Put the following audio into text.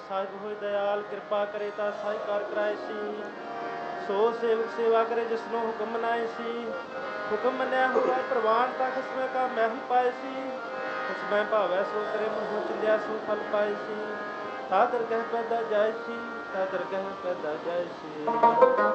ਸਾਹਿਬ ਹੋਏ ਦਇਆਲ, ਕਿਰਪਾ ਕਰੇ ਤਾਂ ਸਾਈ ਕਾਰ ਕਰਾਏ ਸੀ। ਸੋ ਸੇਵਕ ਸੇਵਾ करे जिसनो हुक्म मनाए सी। हुक्म मन्या हुआ प्रवान ता खसमे का महल पाए सी। खसमै भावै सो करे मुँह चिंध्या सो फल पाए सी। ता दरगह पैदा जाए सी, ता दरगह पैदा जाए सी।